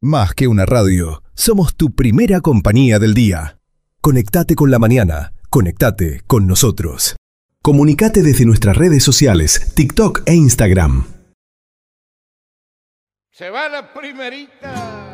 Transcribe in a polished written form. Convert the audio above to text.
Más que una radio, somos tu primera compañía del día. Conectate con la mañana, conectate con nosotros. Comunicate desde nuestras redes sociales, TikTok e Instagram. Se va la primerita.